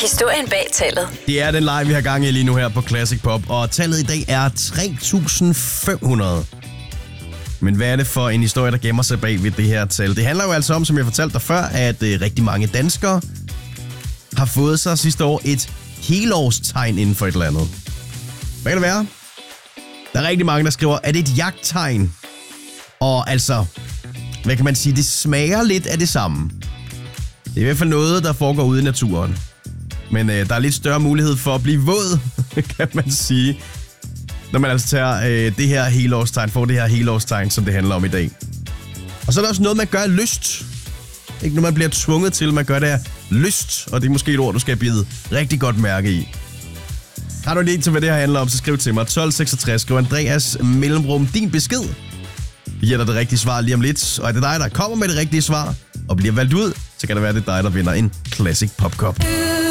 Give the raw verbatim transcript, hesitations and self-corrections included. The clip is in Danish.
Historien bag tallet. Det er den live, vi har gang i lige nu her på Classic Pop, og tallet i dag er tre tusind fem hundrede. Men hvad er det for en historie, der gemmer sig bag ved det her tal? Det handler jo altså om, som jeg fortalte dig før, at øh, rigtig mange danskere har fået sig sidste år et helårstegn inden for et eller andet. Hvad kan det være? Der er rigtig mange, der skriver, er det et jagttegn? Og altså, hvad kan man sige, det smager lidt af det samme. Det er i hvert fald noget, der foregår ude i naturen. Men øh, der er lidt større mulighed for at blive våd, kan man sige, når man altså tager øh, det her helårstegn, får det her helårstegn, som det handler om i dag. Og så er der også noget, man gør af lyst. Ikke når man bliver tvunget til, man gør det af lyst. Og det er måske et ord, du skal bide rigtig godt mærke i. Har du en idé til, hvad det her handler om, så skriv til mig. tolv seksogtres, skriv Andreas mellemrum din besked. Vi giver dig det rigtige svar lige om lidt. Og er det dig, der kommer med det rigtige svar og bliver valgt ud, så kan det være, det er dig, der vinder en Classic Pop Cup.